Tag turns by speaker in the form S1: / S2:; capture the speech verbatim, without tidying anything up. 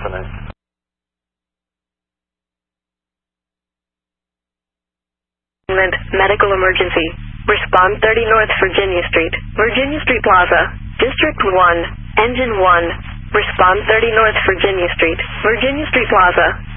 S1: afternoon.
S2: Medical emergency. Respond thirty North Virginia Street, Virginia Street Plaza, District one, Engine one. Respond thirty North Virginia Street, Virginia Street Plaza.